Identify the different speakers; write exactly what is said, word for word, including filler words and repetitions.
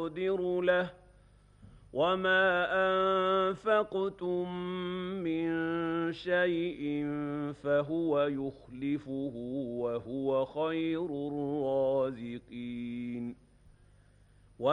Speaker 1: يقدر له وما أنفقتم من شيء فهو يخلفه وهو خير